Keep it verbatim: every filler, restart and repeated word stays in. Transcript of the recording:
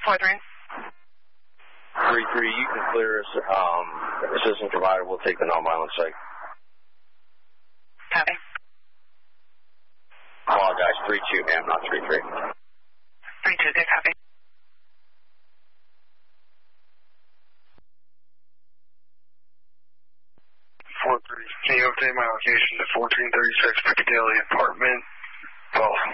four three. three three, you can clear us. Um, assistance provider will take the non-violent site. Copy. Apologize, three two, ma'am, not three three. three two, good copy. four three, can you update my location to fourteen thirty-six Piccadilly Apartment, twelve?